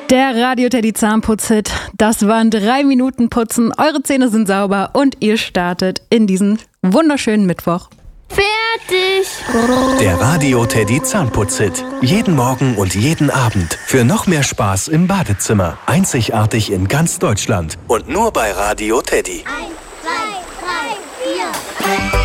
Der Radio Teddy Zahnputz-Hit. Das waren 3 Minuten Putzen. Eure Zähne sind sauber und ihr startet in diesen wunderschönen Mittwoch. Fertig! Der Radio Teddy Zahnputz-Hit. Jeden Morgen und jeden Abend. Für noch mehr Spaß im Badezimmer. Einzigartig in ganz Deutschland. Und nur bei Radio Teddy. 1, 2, 3, 4.